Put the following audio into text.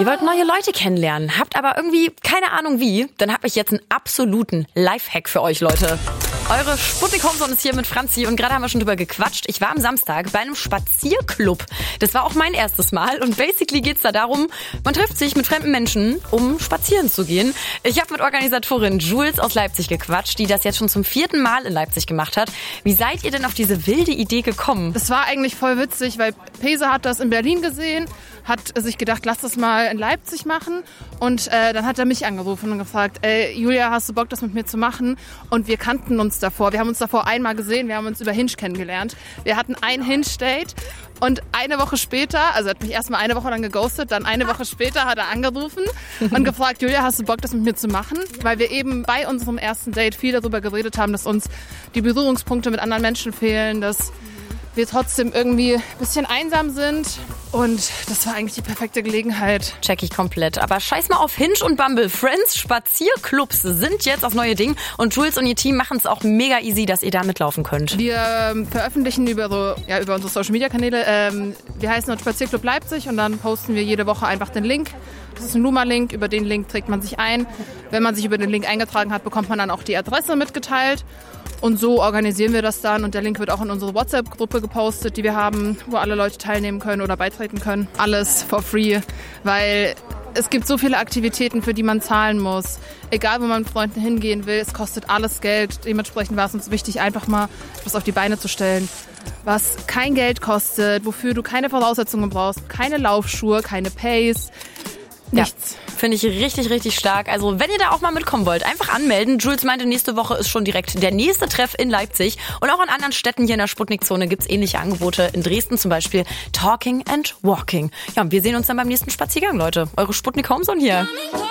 Ihr wollt neue Leute kennenlernen, habt aber irgendwie keine Ahnung wie, dann habe ich jetzt einen absoluten Lifehack für euch, Leute. Eure Sputnik Homezone ist hier mit Franzi und gerade haben wir schon drüber gequatscht. Ich war am Samstag bei einem Spazierclub. Das war auch mein erstes Mal und basically geht's da darum, man trifft sich mit fremden Menschen, um spazieren zu gehen. Ich habe mit Organisatorin Jules aus Leipzig gequatscht, die das jetzt schon zum 4. Mal in Leipzig gemacht hat. Wie seid ihr denn auf diese wilde Idee gekommen? Das war eigentlich voll witzig, weil Pesa hat das in Berlin gesehen, hat sich gedacht, lass das mal in Leipzig machen und dann hat er mich angerufen und gefragt, ey Julia, hast du Bock, das mit mir zu machen? Und wir kannten uns davor, wir haben uns davor einmal gesehen, wir haben uns über Hinge kennengelernt. Wir hatten ein Hinge-Date und eine Woche später, also er hat mich erstmal eine Woche lang geghostet, dann eine Woche später hat er angerufen und gefragt, Julia, hast du Bock, das mit mir zu machen? Weil wir eben bei unserem ersten Date viel darüber geredet haben, dass uns die Berührungspunkte mit anderen Menschen fehlen, dass wir trotzdem irgendwie ein bisschen einsam sind. Und das war eigentlich die perfekte Gelegenheit. Check ich komplett. Aber scheiß mal auf Hinge und Bumble. Friends, Spazierclubs sind jetzt das neue Ding. Und Jules und ihr Team machen es auch mega easy, dass ihr da mitlaufen könnt. Wir veröffentlichen über unsere Social-Media-Kanäle. Wir heißen dort Spazierclub Leipzig und dann posten wir jede Woche einfach den Link. Das ist ein Luma-Link, über den Link trägt man sich ein. Wenn man sich über den Link eingetragen hat, bekommt man dann auch die Adresse mitgeteilt. Und so organisieren wir das dann und der Link wird auch in unsere WhatsApp-Gruppe gepostet, die wir haben, wo alle Leute teilnehmen können oder beitreten können. Alles for free, weil es gibt so viele Aktivitäten, für die man zahlen muss. Egal, wo man mit Freunden hingehen will, es kostet alles Geld. Dementsprechend war es uns wichtig, einfach mal etwas auf die Beine zu stellen, was kein Geld kostet, wofür du keine Voraussetzungen brauchst, keine Laufschuhe, keine Pace. Nichts. Ja, finde ich richtig, richtig stark. Also wenn ihr da auch mal mitkommen wollt, einfach anmelden. Jules meinte, nächste Woche ist schon direkt der nächste Treff in Leipzig. Und auch in anderen Städten hier in der Sputnik-Zone gibt's ähnliche Angebote. In Dresden zum Beispiel Talking and Walking. Ja, und wir sehen uns dann beim nächsten Spaziergang, Leute. Eure Sputnik Homezone hier.